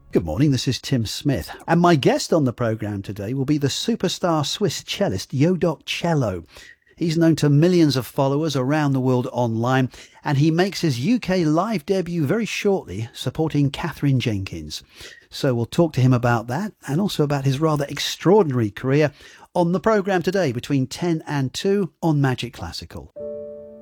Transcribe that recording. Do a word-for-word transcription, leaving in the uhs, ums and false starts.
Good morning, this is Tim Smith, and my guest on the programme today will be the superstar Swiss cellist Yodok Cello. He's known to millions of followers around the world online, and he makes his U K live debut very shortly, supporting Katherine Jenkins. So we'll talk to him about that, and also about his rather extraordinary career on the programme today between ten and two on Magic Classical.